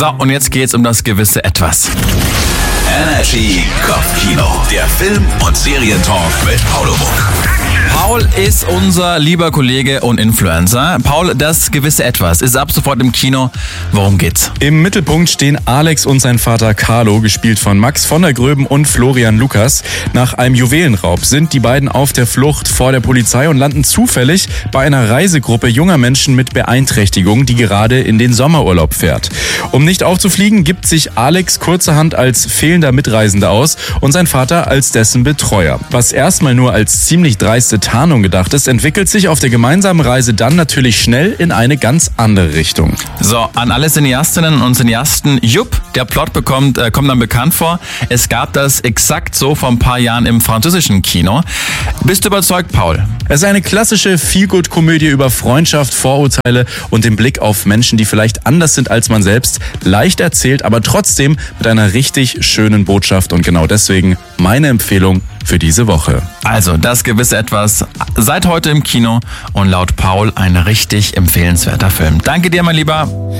So, und jetzt geht's um das gewisse Etwas. Energy Kopfkino, der Film- und Serientalk mit Paulo Muck. Paul ist unser lieber Kollege und Influencer. Paul, das gewisse Etwas ist ab sofort im Kino. Worum geht's? Im Mittelpunkt stehen Alex und sein Vater Carlo, gespielt von Max von der Gröben und Florian Lukas. Nach einem Juwelenraub sind die beiden auf der Flucht vor der Polizei und landen zufällig bei einer Reisegruppe junger Menschen mit Beeinträchtigung, die gerade in den Sommerurlaub fährt. Um nicht aufzufliegen, gibt sich Alex kurzerhand als fehlender Mitreisender aus und sein Vater als dessen Betreuer. Was erstmal nur als ziemlich dreiste Tarnung gedacht ist, entwickelt sich auf der gemeinsamen Reise dann natürlich schnell in eine ganz andere Richtung. So, an alle Cineastinnen und Cineasten, der Plot kommt dann bekannt vor. Es gab das exakt so vor ein paar Jahren im französischen Kino. Bist du überzeugt, Paul? Es ist eine klassische Feel-Good-Komödie über Freundschaft, Vorurteile und den Blick auf Menschen, die vielleicht anders sind als man selbst. Leicht erzählt, aber trotzdem mit einer richtig schönen Botschaft. Und genau deswegen meine Empfehlung für diese Woche. Also, das gewisse Etwas seit heute im Kino und laut Paul ein richtig empfehlenswerter Film. Danke dir, mein Lieber.